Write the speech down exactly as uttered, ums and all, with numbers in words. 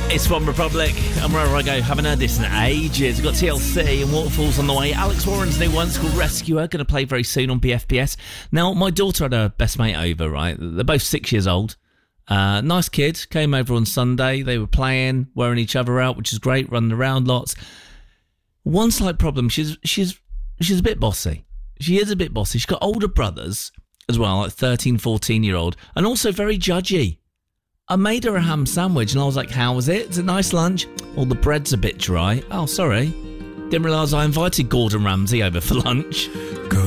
It's One Republic, and wherever I go, haven't heard this in ages. We've got T L C and Waterfalls on the way. Alex Warren's new one's called Rescuer, going to play very soon on B F P S. Now, my daughter had her best mate over, right? They're both six years old. Uh, nice kid, came over on Sunday. They were playing, wearing each other out, which is great, running around lots. One slight problem, she's she's she's a bit bossy. She is a bit bossy. She's got older brothers as well, like thirteen, fourteen-year-old, and also very judgy. I made her a ham sandwich and I was like, how was it? It's a nice lunch. Well, the bread's a bit dry. Oh, sorry. Didn't realise I invited Gordon Ramsay over for lunch.